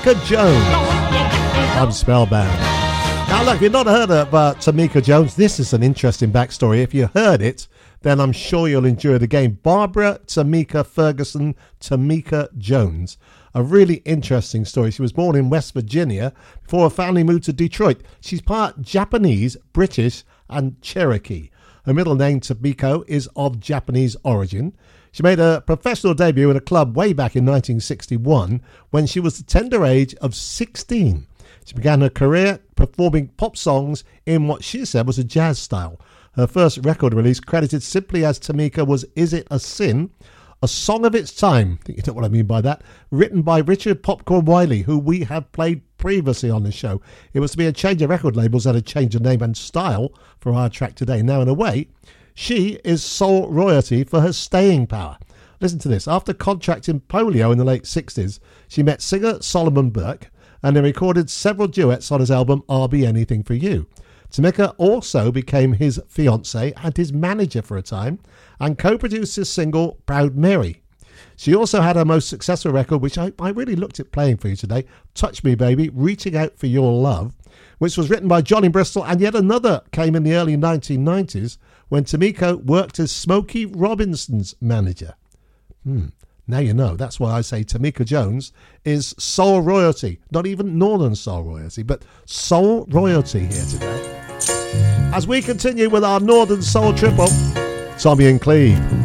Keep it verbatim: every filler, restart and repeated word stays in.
Tamika Jones. I'm spellbound. Now look, if you've not heard of uh, Tamika Jones, this is an interesting backstory. If you heard it, then I'm sure you'll enjoy the game. Barbara Tamika Ferguson, Tamika Jones. A really interesting story. She was born in West Virginia before her family moved to Detroit. She's part Japanese, British, and Cherokee. Her middle name, Tamiko, is of Japanese origin. She made a professional debut in a club way back in nineteen sixty-one when she was the tender age of sixteen. She began her career performing pop songs in what she said was a jazz style. Her first record release, credited simply as Tamika, was Is It a Sin? A song of its time, I think you know what I mean by that, written by Richard Popcorn Wiley, who we have played previously on the show. It was to be a change of record labels that had changed of name and style for our track today. Now, in a way, she is sole royalty for her staying power. Listen to this. After contracting polio in the late sixties, she met singer Solomon Burke, and they recorded several duets on his album I'll Be Anything For You. Tamika also became his fiancée and his manager for a time, and co-produced his single Proud Mary. She also had her most successful record, which I, I really looked at playing for you today, Touch Me Baby, Reaching Out For Your Love, which was written by Johnny Bristol, and yet another came in the early nineteen nineties when Tamika worked as Smokey Robinson's manager. Hmm. Now you know. That's why I say Tamika Jones is soul royalty. Not even northern soul royalty, but soul royalty here today. As we continue with our northern soul triple, Tommy and Cleve.